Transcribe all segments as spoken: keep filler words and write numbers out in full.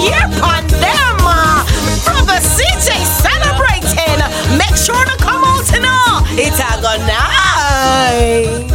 hear on them. Uh, Brother C J celebrating. Make sure to come out and all. It's a good night.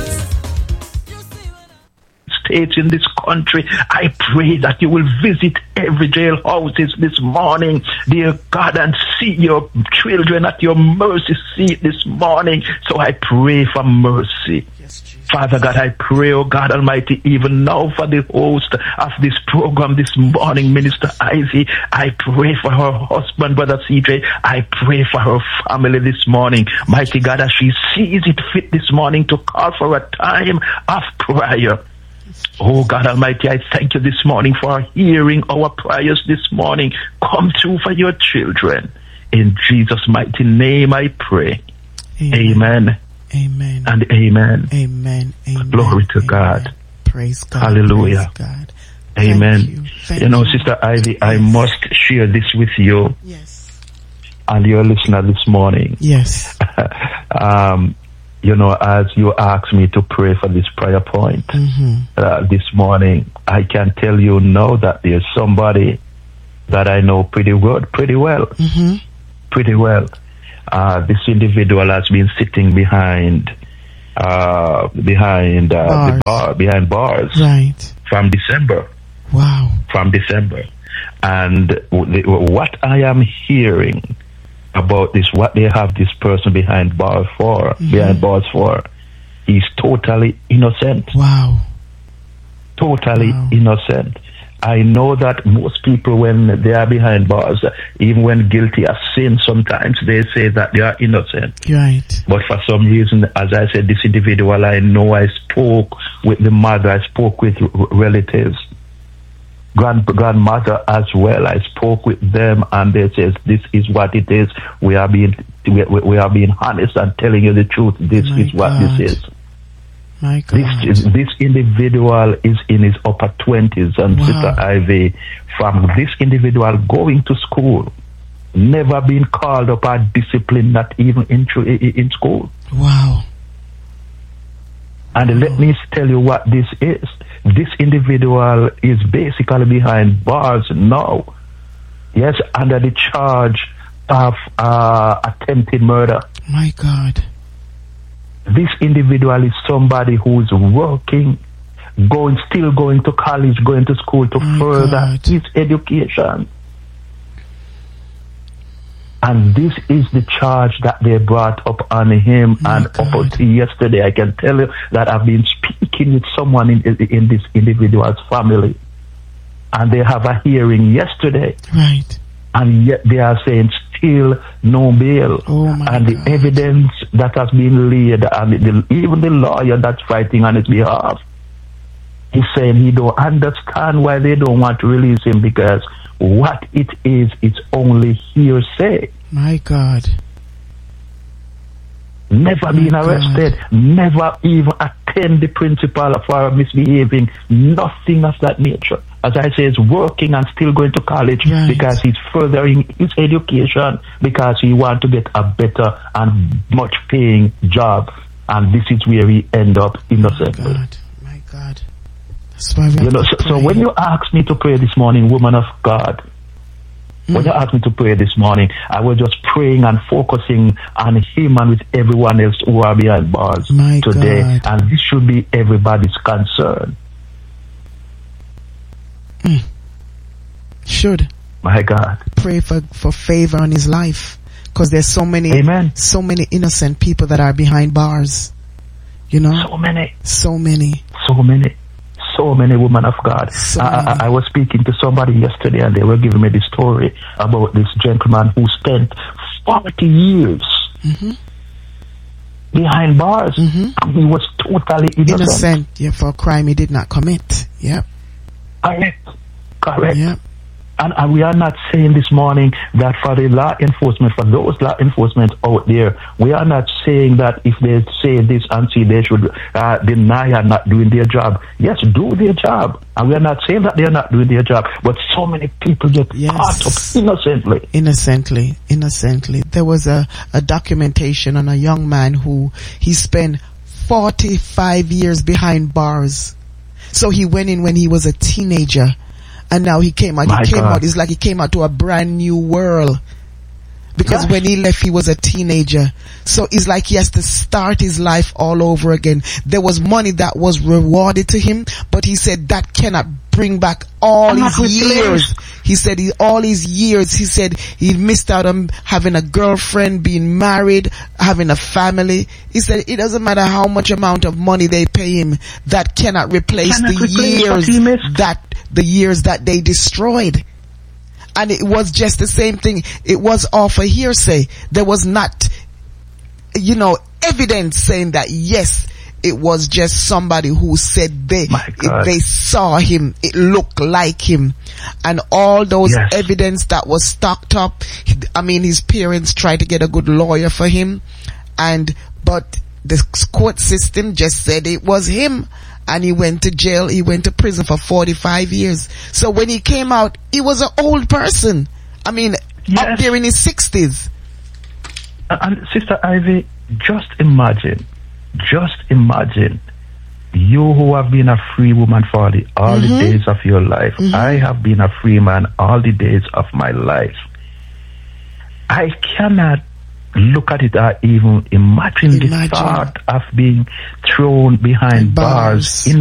States in this country, I pray that you will visit every jailhouses this morning, dear God, and see your children at your mercy seat this morning. So I pray for mercy. Father God, I pray, oh God Almighty, even now for the host of this program this morning, Minister Ivy. I pray for her husband, Brother C J. I pray for her family this morning. Mighty God, as she sees it fit this morning to call for a time of prayer. Oh God Almighty, I thank you this morning for hearing our prayers this morning. Come through for your children. In Jesus' mighty name I pray. Amen. Amen. And amen. Amen. Amen. Glory to amen. God. Praise God. Hallelujah. Praise God. Amen. Thank you. Thank you know, you. Sister Ivy, yes. I must share this with you. Yes. And your listener this morning. Yes. um, you know, as you asked me to pray for this prayer point mm-hmm. uh, this morning, I can tell you now that there's somebody that I know pretty well, pretty well, mm-hmm. pretty well. Uh, this individual has been sitting behind, uh, behind uh, bars. the bar, behind bars, right, from December. Wow. From December, and the, what I am hearing about this, what they have this person behind bars for, mm-hmm. behind bars for, is totally innocent. Wow. Totally wow. innocent. I know that most people, when they are behind bars, even when guilty of sin, sometimes they say that they are innocent. Right. But for some reason, as I said, this individual, I know I spoke with the mother, I spoke with relatives, grand grandmother as well. I spoke with them, and they says this is what it is. We are being we, we are being honest and telling you the truth. This My is what God. this is. My God. This this individual is in his upper twenties, and wow. Sister Ivy, from this individual going to school, never been called up or disciplined, not even in in school. Wow. And wow. let me tell you what this is. This individual is basically behind bars now. Yes, under the charge of uh, attempted murder. My God. This individual is somebody who's working, going, still going to college, going to school to My further God. his education. And this is the charge that they brought up on him. My and God. up until yesterday, I can tell you that I've been speaking with someone in, in this individual's family. And they have a hearing yesterday. Right. And yet they are saying still no bail. Oh my and the God. evidence that has been laid, and the, even the lawyer that's fighting on his behalf, he's saying he don't understand why they don't want to release him, because what it is, it's only hearsay. My God. Never My been arrested, God. never even attend the principal for misbehaving, nothing of that nature. As I say, he's working and still going to college right. because he's furthering his education, because he wants to get a better and much paying job. And this is where he end up innocently. My God. My God. That's why we You know, so, so when you ask me to pray this morning, woman of God, mm. when you asked me to pray this morning, I was just praying and focusing on him and with everyone else who are behind bars My today. God. And this should be everybody's concern. Mm. Should. My God. Pray for, for favor on his life. Because there's so many, Amen. so many innocent people that are behind bars. You know? So many. So many. So many. So many women of God. So I, I, many. I was speaking to somebody yesterday, and they were giving me the story about this gentleman who spent forty years mm-hmm. behind bars, mm-hmm. and he was totally innocent. Innocent, yeah, for a crime he did not commit. Yep. Correct. Correct. Yep. And, and we are not saying this morning that for the law enforcement, for those law enforcement out there, we are not saying that if they say this and see, they should uh, deny and not doing their job. Yes, do their job. And we are not saying that they are not doing their job. But so many people get yes. caught up innocently. Innocently. Innocently. There was a, a documentation on a young man who he spent forty-five years behind bars. So he went in when he was a teenager. And now he came out, My he came God. out, it's like he came out to a brand new world. Because Yes. when he left, he was a teenager. So it's like he has to start his life all over again. There was money that was rewarded to him, but he said that cannot bring back all Cannot his replace. years. He said he, all his years, he said he missed out on having a girlfriend, being married, having a family. He said it doesn't matter how much amount of money they pay him, that cannot replace Cannot the replace what years he missed. that, the years that they destroyed. And it was just the same thing. It was all for hearsay. There was not, you know, evidence saying that yes, it was just somebody who said they, My God. it, they saw him, it looked like him. And all those Yes. evidence that was stocked up, I mean, his parents tried to get a good lawyer for him, and, but the court system just said it was him. And he went to jail, he went to prison for forty-five years. So when he came out, he was an old person. I mean, Yes. up there in his sixties. And Sister Ivy, just imagine, just imagine, you who have been a free woman for all the, all Mm-hmm. the days of your life. Mm-hmm. I have been a free man all the days of my life. I cannot look at it or even imagine, Imagine. the thought of being thrown behind Bars. bars in